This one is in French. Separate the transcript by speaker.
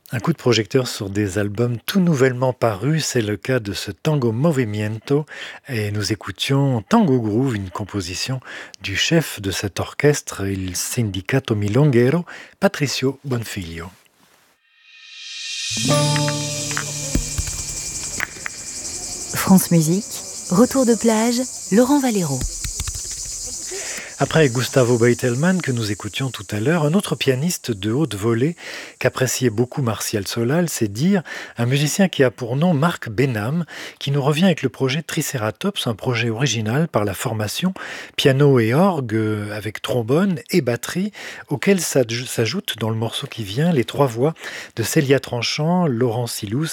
Speaker 1: Un coup de projecteur sur des albums tout nouvellement parus, c'est le cas de ce Tango Movimiento et nous écoutions Tango Groove, une composition du chef de cet orchestre, il Sindicato Milonguero, Patricio Bonfiglio.
Speaker 2: France Musique, retour de plage, Laurent Valero.
Speaker 1: Après Gustavo Beitelman, que nous écoutions tout à l'heure, un autre pianiste de haute volée qu'appréciait beaucoup Martial Solal, c'est dire un musicien qui a pour nom Marc Benham, qui nous revient avec le projet Triceratops, un projet original par la formation piano et orgue avec trombone et batterie, auquel s'ajoutent dans le morceau qui vient les trois voix de Célia Tranchant, Laurent Silous